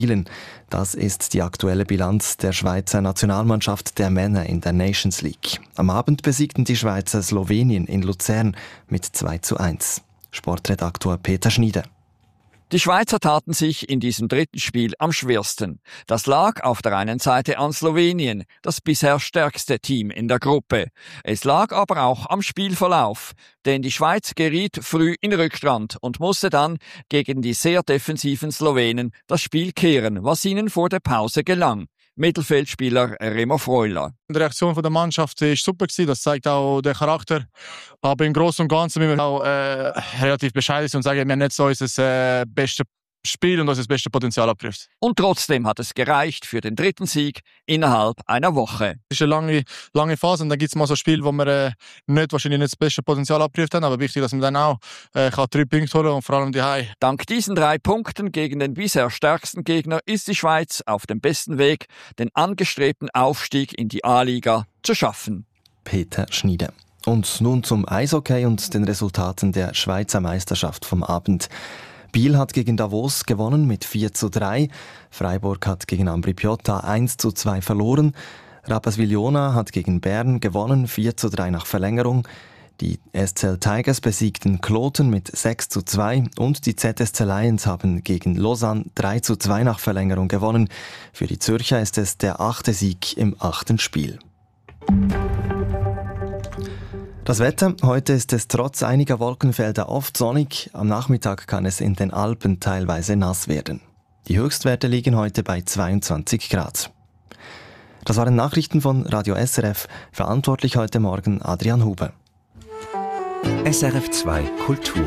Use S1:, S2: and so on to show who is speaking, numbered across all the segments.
S1: Das ist die aktuelle Bilanz der Schweizer Nationalmannschaft der Männer in der Nations League. Am Abend besiegten die Schweizer Slowenien in Luzern mit 2:1. Sportredaktor Peter Schnieder.
S2: Die Schweizer taten sich in diesem dritten Spiel am schwersten. Das lag auf der einen Seite an Slowenien, das bisher stärkste Team in der Gruppe. Es lag aber auch am Spielverlauf, denn die Schweiz geriet früh in Rückstand und musste dann gegen die sehr defensiven Slowenen das Spiel kehren, was ihnen vor der Pause gelang. Mittelfeldspieler Remo Freuler.
S3: Die Reaktion der Mannschaft war super. Das zeigt auch den Charakter. Aber im Großen und Ganzen müssen wir auch relativ bescheiden sein und sagen, wir haben nicht so unser bestes Spiel und unser bestes Potenzial abgerufen.
S2: Und trotzdem hat es gereicht für den dritten Sieg innerhalb einer Woche.
S3: Es ist eine lange Phase und dann gibt es mal so Spiele, wo wir wahrscheinlich nicht das beste Potenzial abgerufen haben. Aber wichtig, dass man dann auch 3 Punkte holen und vor allem die Heim.
S2: Dank diesen 3 Punkten gegen den bisher stärksten Gegner ist die Schweiz auf dem besten Weg, den angestrebten Aufstieg in die A-Liga zu schaffen.
S1: Peter Schnieder. Und nun zum Eishockey und den Resultaten der Schweizer Meisterschaft vom Abend. Biel hat gegen Davos gewonnen mit 4:3. Freiburg hat gegen Ambri Piotta 1:2 verloren. Rapperswil-Jona hat gegen Bern gewonnen, 4:3 nach Verlängerung. Die SCL Tigers besiegten Kloten mit 6:2 und die ZSC Lions haben gegen Lausanne 3:2 nach Verlängerung gewonnen. Für die Zürcher ist es der 8. Sieg im 8. Spiel. Das Wetter. Heute ist es trotz einiger Wolkenfelder oft sonnig. Am Nachmittag kann es in den Alpen teilweise nass werden. Die Höchstwerte liegen heute bei 22 Grad. Das waren Nachrichten von Radio SRF. Verantwortlich heute Morgen Adrian Huber.
S4: SRF 2 Kultur.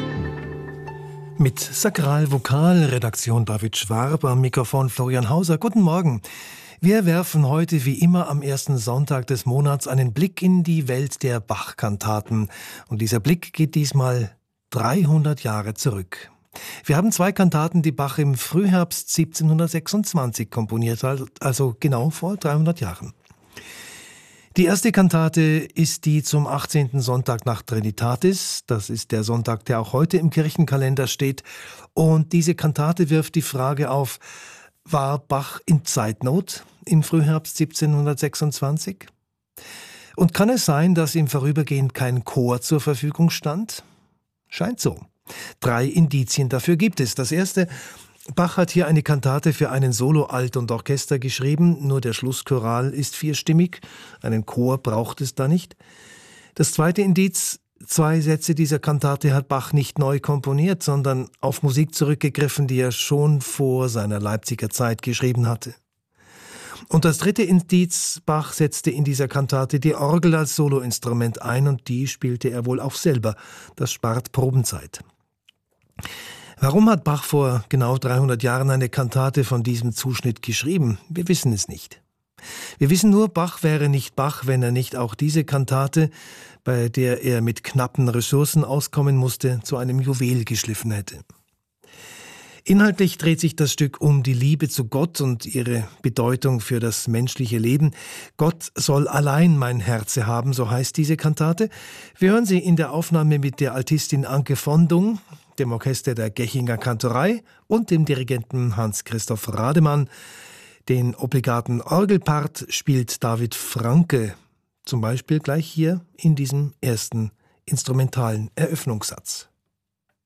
S5: Mit Sakral-Vokal, Redaktion David Schwab, am Mikrofon Florian Hauser. Guten Morgen. Wir werfen heute wie immer am ersten Sonntag des Monats einen Blick in die Welt der Bach-Kantaten. Und dieser Blick geht diesmal 300 Jahre zurück. Wir haben 2 Kantaten, die Bach im Frühherbst 1726 komponiert hat, also genau vor 300 Jahren. Die erste Kantate ist die zum 18. Sonntag nach Trinitatis. Das ist der Sonntag, der auch heute im Kirchenkalender steht. Und diese Kantate wirft die Frage auf: War Bach in Zeitnot im Frühherbst 1726? Und kann es sein, dass im Vorübergehend kein Chor zur Verfügung stand? Scheint so. 3 Indizien dafür gibt es. Das erste: Bach hat hier eine Kantate für einen Solo, Alt und Orchester geschrieben, nur der Schlusschoral ist 4stimmig, einen Chor braucht es da nicht. Das zweite Indiz: 2 Sätze dieser Kantate hat Bach nicht neu komponiert, sondern auf Musik zurückgegriffen, die er schon vor seiner Leipziger Zeit geschrieben hatte. Und das dritte Indiz: Bach setzte in dieser Kantate die Orgel als Soloinstrument ein und die spielte er wohl auch selber. Das spart Probenzeit. Warum hat Bach vor genau 300 Jahren eine Kantate von diesem Zuschnitt geschrieben? Wir wissen es nicht. Wir wissen nur, Bach wäre nicht Bach, wenn er nicht auch diese Kantate, bei der er mit knappen Ressourcen auskommen musste, zu einem Juwel geschliffen hätte. Inhaltlich dreht sich das Stück um die Liebe zu Gott und ihre Bedeutung für das menschliche Leben. Gott soll allein mein Herze haben, so heißt diese Kantate. Wir hören sie in der Aufnahme mit der Altistin Anke Vondung, dem Orchester der Gechinger Kantorei und dem Dirigenten Hans-Christoph Rademann. Den obligaten Orgelpart spielt David Franke, zum Beispiel gleich hier in diesem ersten instrumentalen Eröffnungssatz.